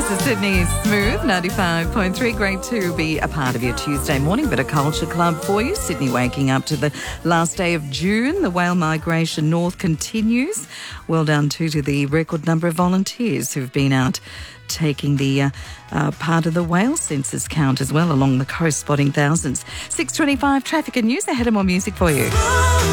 is Sydney Smooth, 95.3. Great to be a part of your Tuesday morning. Bit of culture club for you. Sydney waking up to the last day of June. The whale migration north continues. Well done too to the record number of volunteers who've been out taking the part of the whale census count as well along the coast, spotting thousands. 6:25 traffic and news. Ahead of more music for you.